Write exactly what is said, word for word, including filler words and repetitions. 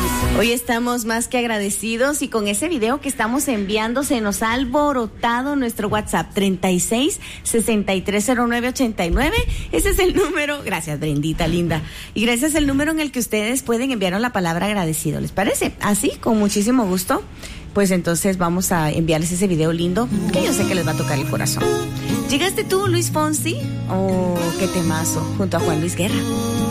Hoy estamos más que agradecidos y con ese video que estamos enviando se nos ha alborotado nuestro WhatsApp treinta y seis, sesenta y tres cero nueve, ochenta y nueve. Ese es el número, gracias Brendita linda, y gracias al número en el que ustedes pueden enviarnos la palabra agradecido. ¿Les parece? Así, con muchísimo gusto. Pues entonces vamos a enviarles ese video lindo que yo sé que les va a tocar el corazón. ¿Llegaste tú, Luis Fonsi? Oh, qué temazo, junto a Juan Luis Guerra.